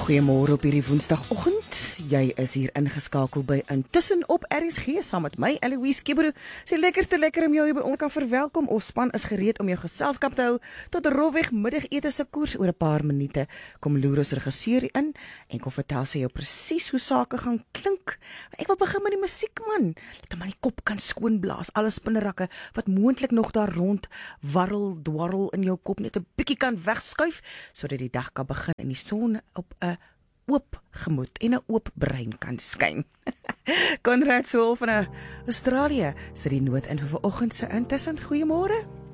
Goeiemôre op hierdie Woensdagoggend. Jy is hier ingeskakel by Intussen op RSG saam met my, Eloise Kibero. Sy lekker om jou hier by ons kan verwelkom. Ons span is gereed om jou geselskap te hou tot 'n rofweg middagete se koers oor 'n paar minute. Kom loer ons regisseur in en kom vertel sy jou presies hoe sake gaan klink. Ek wil begin met die musiek, man. Laat hom maar die kop kan skoonblaas. Alle spinnerakke wat moontlik nog daar rond dwarrel in jou kop net 'n bietjie kan wegskuif sodat die dag kan begin en die son op 'n oop gemoed en 'n oop brein kan skyn. Conrad Soul van Australië sit die noot in vir vanoggend se Intussen. Goeiemôre.